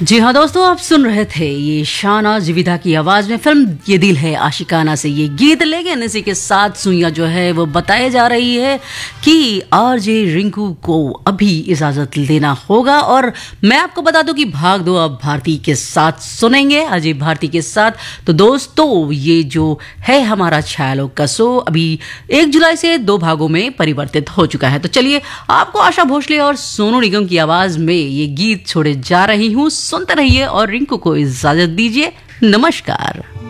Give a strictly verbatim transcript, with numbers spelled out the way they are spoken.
जी हाँ दोस्तों, आप सुन रहे थे ये शाना जीविदा की आवाज में फिल्म ये दिल है आशिकाना से ये गीत। लेकिन इसी के साथ सुइया जो है वो बताए जा रही है कि आरजे रिंकू को अभी इजाजत लेना होगा। और मैं आपको बता दूं कि भाग दो अब भारती के साथ सुनेंगे, अजय भारती के साथ। तो दोस्तों, ये जो है हमारा छायालोक का शो अभी एक जुलाई से दो भागों में परिवर्तित हो चुका है। तो चलिए, आपको आशा भोसले और सोनू निगम की आवाज में ये गीत छोड़े जा रही हूँ। सुनते रहिए और रिंकू को इजाजत दीजिए। नमस्कार।